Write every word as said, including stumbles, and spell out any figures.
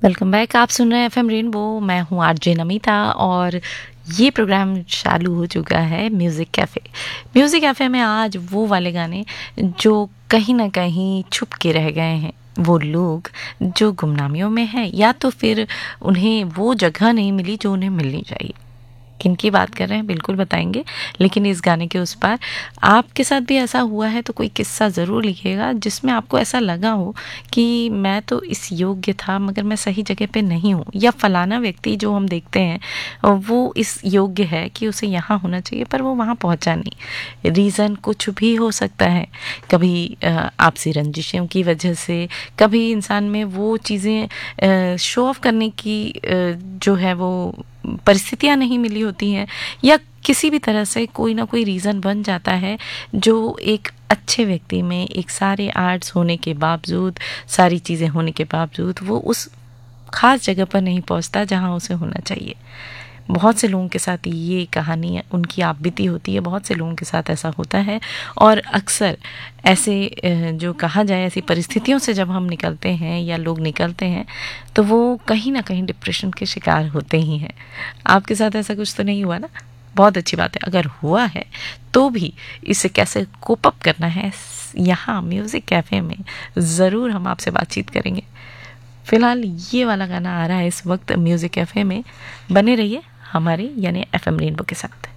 Welcome back. आप सुन रहे हैं एफएम रेनबो। मैं हूँ आरजे नमिता और ये प्रोग्राम चालू हो चुका है म्यूज़िक कैफ़े। म्यूज़िक कैफ़े में आज वो वाले गाने जो कहीं ना कहीं छुप के रह गए हैं, वो लोग जो गुमनामियों में हैं या तो फिर उन्हें वो जगह नहीं मिली जो उन्हें मिलनी चाहिए। किन की बात कर रहे हैं बिल्कुल बताएंगे, लेकिन इस गाने के उस पार आपके साथ भी ऐसा हुआ है तो कोई किस्सा ज़रूर लिखिएगा जिसमें आपको ऐसा लगा हो कि मैं तो इस योग्य था मगर मैं सही जगह पे नहीं हूँ, या फलाना व्यक्ति जो हम देखते हैं वो इस योग्य है कि उसे यहाँ होना चाहिए पर वो वहाँ पहुँचा नहीं। रीज़न कुछ भी हो सकता है, कभी आपसी रंजिशों की वजह से, कभी इंसान में वो चीज़ें शो ऑफ करने की जो है वो परिस्थितियाँ नहीं मिली होती हैं, या किसी भी तरह से कोई ना कोई रीज़न बन जाता है जो एक अच्छे व्यक्ति में, एक सारे आर्ट्स होने के बावजूद, सारी चीज़ें होने के बावजूद वो उस ख़ास जगह पर नहीं पहुंचता जहां उसे होना चाहिए। बहुत से लोगों के साथ ये कहानी उनकी आप बीती होती है, बहुत से लोगों के साथ ऐसा होता है। और अक्सर ऐसे जो कहा जाए ऐसी परिस्थितियों से जब हम निकलते हैं या लोग निकलते हैं तो वो कहीं ना कहीं डिप्रेशन के शिकार होते ही हैं। आपके साथ ऐसा कुछ तो नहीं हुआ ना? बहुत अच्छी बात है। अगर हुआ है तो भी इसे कैसे कोप अप करना है, यहाँ म्यूज़िक कैफ़े में ज़रूर हम आपसे बातचीत करेंगे। फ़िलहाल ये वाला गाना आ रहा है इस वक्त म्यूज़िक कैफ़े में। बने रहिए हमारे यानी एफएम रेनबो के साथ।